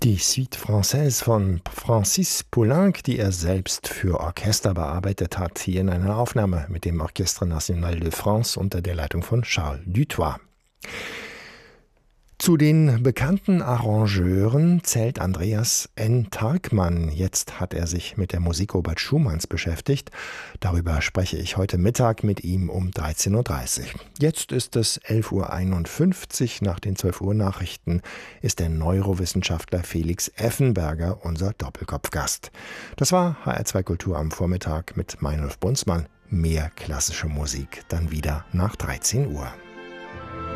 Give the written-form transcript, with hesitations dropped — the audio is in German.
Die Suite Française von Francis Poulenc, die er selbst für Orchester bearbeitet hat, hier in einer Aufnahme mit dem Orchestre National de France unter der Leitung von Charles Dutoit. Zu den bekannten Arrangeuren zählt Andreas N. Tarkmann. Jetzt hat er sich mit der Musik Robert Schumanns beschäftigt. Darüber spreche ich heute Mittag mit ihm um 13.30 Uhr. Jetzt ist es 11.51 Uhr. Nach den 12 Uhr Nachrichten ist der Neurowissenschaftler Felix Effenberger unser Doppelkopfgast. Das war HR2 Kultur am Vormittag mit Meinolf Brunsmann. Mehr klassische Musik dann wieder nach 13 Uhr.